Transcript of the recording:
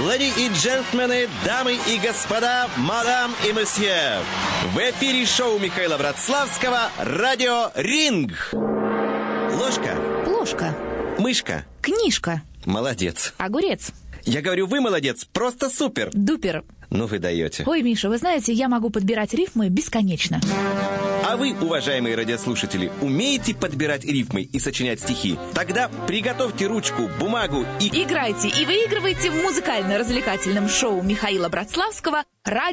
Леди и джентльмены, дамы и господа, мадам и месье. В эфире шоу Михаила Братславского «Радио Ринг». Ложка. Плошка. Мышка. Книжка. Молодец. Огурец. Я говорю, вы молодец, просто супер. Дупер. Ну вы даете. Ой, Миша, вы знаете, я могу подбирать рифмы бесконечно. А вы, уважаемые радиослушатели, умеете подбирать рифмы и сочинять стихи? Тогда приготовьте ручку, бумагу и... Играйте и выигрывайте в музыкально-развлекательном шоу Михаила Братславского «Радио